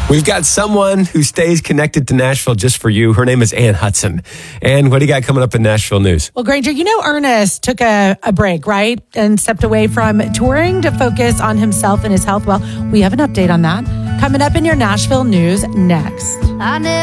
We've got someone who stays connected to Nashville just for you. Her name is Ann Hudson. And what do you got coming up in Nashville news? Well, Granger, Ernest took a break, right? And stepped away from touring to focus on himself and his health. Well, we have an update on that coming up in your Nashville news next.